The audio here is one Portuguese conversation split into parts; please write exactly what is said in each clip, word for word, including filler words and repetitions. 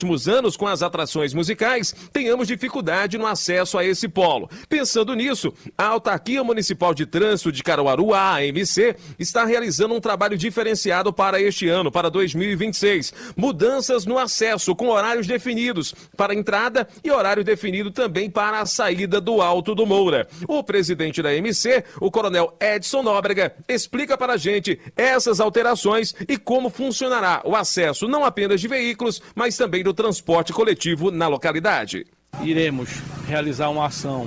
últimos anos, com as atrações musicais, tenhamos dificuldade no acesso a esse polo. Pensando nisso, a Autarquia Municipal de Trânsito de Caruaru, a A M C, está realizando um trabalho diferenciado para este ano, para dois mil e vinte e seis. Mudanças no acesso, com horários definidos para a entrada e horário definido também para a saída do Alto do Moura. O presidente da A M C, o coronel Edson Nóbrega, explica para a gente essas alterações e como funcionará o acesso não apenas de veículos, mas também do transporte coletivo na localidade. Iremos realizar uma ação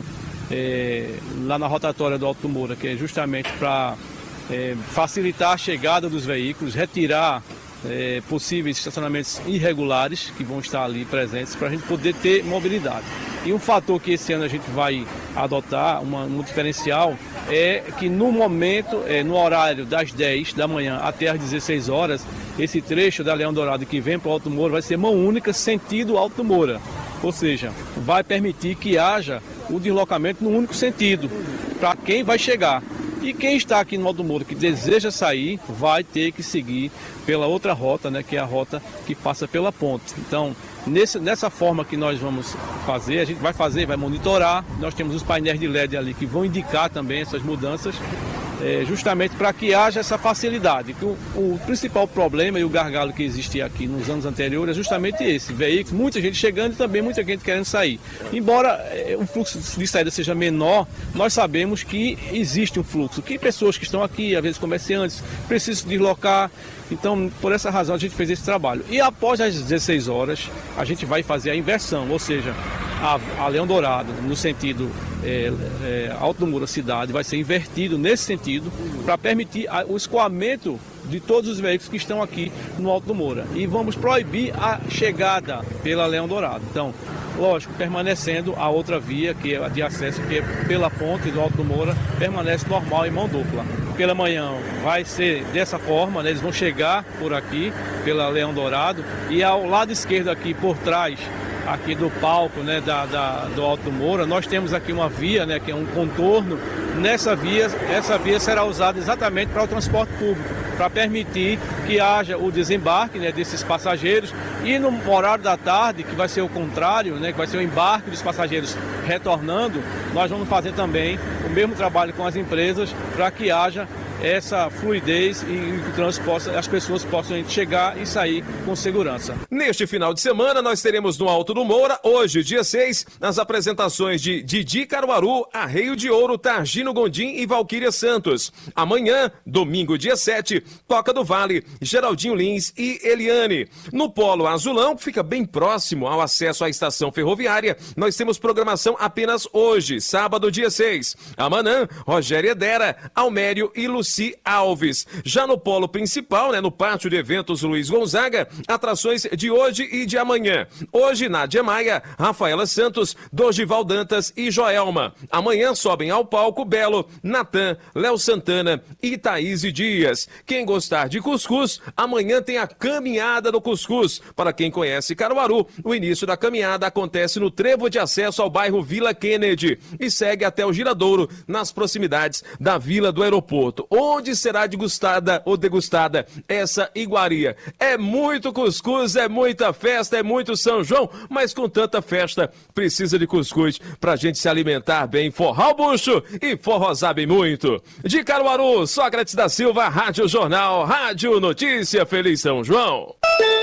é, lá na rotatória do Alto do Moura, que é justamente para é, facilitar a chegada dos veículos, retirar é, possíveis estacionamentos irregulares que vão estar ali presentes para a gente poder ter mobilidade. E um fator que esse ano a gente vai adotar, uma, um diferencial, é que no momento, é, no horário das dez da manhã até as dezesseis horas, esse trecho da Leão Dourado que vem para o Alto Moura vai ser mão única sentido Alto Moura. Ou seja, vai permitir que haja o deslocamento no único sentido, para quem vai chegar. E quem está aqui no Alto Moura que deseja sair, vai ter que seguir pela outra rota, né, que é a rota que passa pela ponte. Então, nesse, nessa forma que nós vamos fazer, a gente vai fazer, vai monitorar. Nós temos os painéis de L E D ali que vão indicar também essas mudanças. É, justamente para que haja essa facilidade. Que o, o principal problema e o gargalo que existia aqui nos anos anteriores é justamente esse, veículos, muita gente chegando e também muita gente querendo sair. Embora é, o fluxo de saída seja menor, nós sabemos que existe um fluxo, que pessoas que estão aqui, às vezes comerciantes, precisam se deslocar. Então, por essa razão, a gente fez esse trabalho. E após as dezesseis horas, a gente vai fazer a inversão, ou seja, a, a Leão Dourado, no sentido é, é, Alto do Moura cidade, vai ser invertido nesse sentido, para permitir a, o escoamento de todos os veículos que estão aqui no Alto do Moura. E vamos proibir a chegada pela Leão Dourado. Então, lógico, permanecendo a outra via, que é a de acesso, que é pela ponte do Alto do Moura, permanece normal em mão dupla. Pela manhã vai ser dessa forma, né? Eles vão chegar por aqui, pela Leão Dourado, e ao lado esquerdo aqui, por trás, aqui do palco, né, da, da, do Alto do Moura, nós temos aqui uma via, né, que é um contorno. Nessa via, essa via será usada exatamente para o transporte público, para permitir que haja o desembarque, né, desses passageiros, e no horário da tarde, que vai ser o contrário, né, que vai ser o embarque dos passageiros retornando, nós vamos fazer também o mesmo trabalho com as empresas para que haja essa fluidez e que o trânsito possa, as pessoas possam chegar e sair com segurança. Neste final de semana, nós teremos no Alto do Moura, hoje, dia seis, as apresentações de Didi Caruaru, Arreio de Ouro, Targino Gondim e Valquíria Santos. Amanhã, domingo, dia sete, Toca do Vale, Geraldinho Lins e Eliane. No Polo Azulão, que fica bem próximo ao acesso à estação ferroviária, nós temos programação apenas hoje, sábado, dia seis. Amanhã, Rogério Edera, Almério e Luci Alves. Já no polo principal, né, no pátio de eventos Luiz Gonzaga, atrações de hoje e de amanhã. Hoje, Nádia Maia, Rafaela Santos, Dorival Dantas e Joelma. Amanhã sobem ao palco Belo, Natan, Léo Santana e Thaís Dias. Quem gostar de cuscuz, amanhã tem a Caminhada do Cuscuz. Para quem conhece Caruaru, o início da caminhada acontece no trevo de acesso ao bairro Vila Kennedy e segue até o Giradouro, nas proximidades da Vila do Aeroporto. Onde será degustada ou degustada essa iguaria? É muito cuscuz, é muita festa, é muito São João, mas com tanta festa precisa de cuscuz pra gente se alimentar bem, forrar o bucho e forrosar bem muito. De Caruaru, Sócrates da Silva, Rádio Jornal, Rádio Notícia, Feliz São João.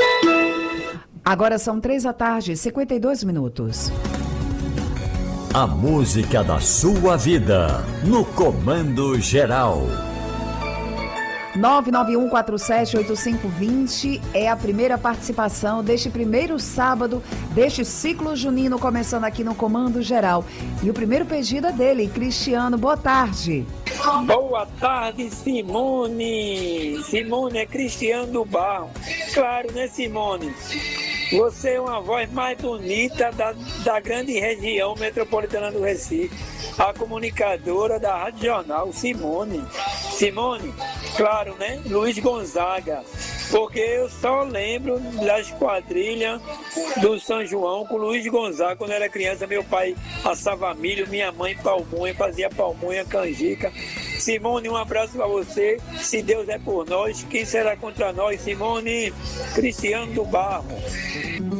Agora são três da tarde, cinquenta e dois minutos. A música da sua vida, no Comando Geral. nove nove um quatro sete oito cinco dois zero é a primeira participação deste primeiro sábado deste ciclo junino, começando aqui no Comando Geral. E o primeiro pedido é dele, Cristiano. Boa tarde. Boa tarde, Simone. Simone, é Cristiano do Barro. Claro, né, Simone? Você é uma voz mais bonita da, da grande região metropolitana do Recife. A comunicadora da Rádio Jornal, Simone. Simone, claro, né? Luiz Gonzaga. Porque eu só lembro das quadrilhas do São João com Luiz Gonzaga. Quando eu era criança, meu pai assava milho, minha mãe palmunha, fazia palmunha, canjica. Simone, um abraço para você. Se Deus é por nós, quem será contra nós? Simone, Cristiano do Barro.